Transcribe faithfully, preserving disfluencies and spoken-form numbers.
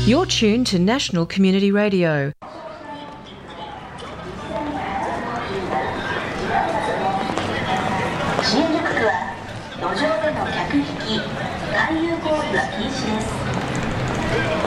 You're tuned to National Community Radio. 支援力区は路上での客引き、勧誘行為は禁止です。